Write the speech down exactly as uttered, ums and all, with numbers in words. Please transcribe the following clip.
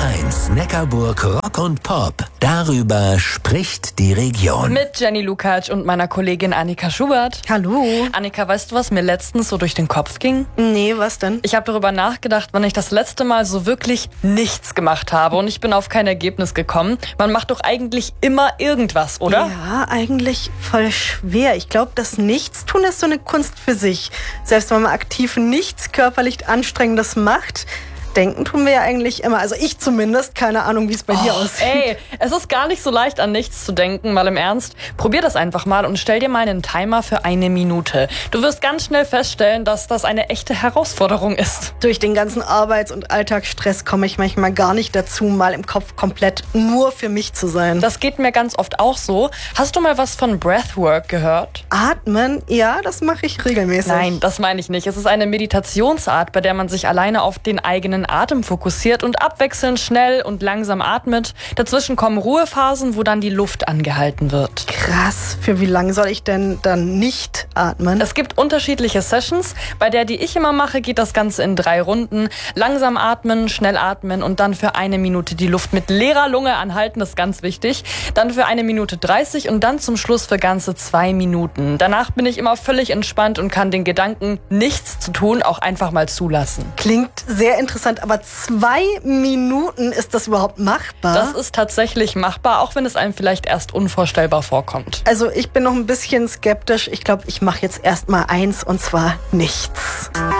eins Neckarburg Rock und Pop. Darüber spricht die Region. Mit Jenny Lukacs und meiner Kollegin Annika Schubert. Hallo. Annika, weißt du, was mir letztens so durch den Kopf ging? Nee, was denn? Ich habe darüber nachgedacht, wann ich das letzte Mal so wirklich nichts gemacht habe und ich bin auf kein Ergebnis gekommen. Man macht doch eigentlich immer irgendwas, oder? Ja, eigentlich voll schwer. Ich glaube, das Nichtstun ist so eine Kunst für sich. Selbst wenn man aktiv nichts körperlich Anstrengendes macht, denken tun wir ja eigentlich immer. Also ich zumindest. Keine Ahnung, wie es bei dir Oh, aussieht. Ey, es ist gar nicht so leicht, an nichts zu denken, mal im Ernst. Probier das einfach mal und stell dir mal einen Timer für eine Minute. Du wirst ganz schnell feststellen, dass das eine echte Herausforderung ist. Durch den ganzen Arbeits- und Alltagsstress komme ich manchmal gar nicht dazu, mal im Kopf komplett nur für mich zu sein. Das geht mir ganz oft auch so. Hast du mal was von Breathwork gehört? Atmen, ja, das mache ich regelmäßig. Nein, das meine ich nicht. Es ist eine Meditationsart, bei der man sich alleine auf den eigenen Atem fokussiert und abwechselnd schnell und langsam atmet. Dazwischen kommen Ruhephasen, wo dann die Luft angehalten wird. Krass, für wie lange soll ich denn dann nicht atmen? Es gibt unterschiedliche Sessions. Bei der, die ich immer mache, geht das Ganze in drei Runden. Langsam atmen, schnell atmen und dann für eine Minute die Luft mit leerer Lunge anhalten, das ist ganz wichtig. Dann für eine Minute dreißig und dann zum Schluss für ganze zwei Minuten. Danach bin ich immer völlig entspannt und kann den Gedanken, nichts zu tun, auch einfach mal zulassen. Klingt sehr interessant, aber zwei Minuten, ist das überhaupt machbar? Das ist tatsächlich machbar, auch wenn es einem vielleicht erst unvorstellbar vorkommt. Also ich bin noch ein bisschen skeptisch. Ich glaube, ich mache jetzt erst mal eins und zwar nichts.